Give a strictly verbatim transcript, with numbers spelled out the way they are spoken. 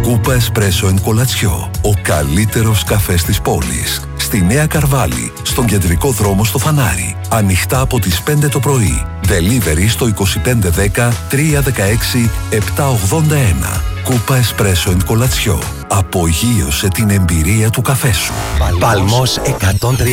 Κούπα Εσπρέσο εν Κολατσιό. Ο καλύτερος καφές της πόλης. Στη Νέα Καρβάλη, στον κεντρικό δρόμο στο Φανάρι. Ανοιχτά από τις πέντε το πρωί. Delivery στο είκοσι πέντε δέκα τριακόσια δεκαέξι επτακόσια ογδόντα ένα. Κούπα Εσπρέσο εν Κολατσιό. Απογείωσε την εμπειρία του καφέ σου. Παλμός εκατόν τρία.